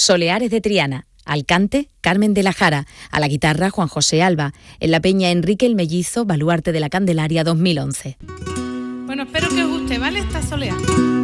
Soleares de Triana. Al cante, Carmen de la Jara. A la guitarra, Juan José Alba. En la peña, Enrique el Mellizo, baluarte de la Candelaria 2011. Bueno, espero que os guste, ¿vale? Esta soleá.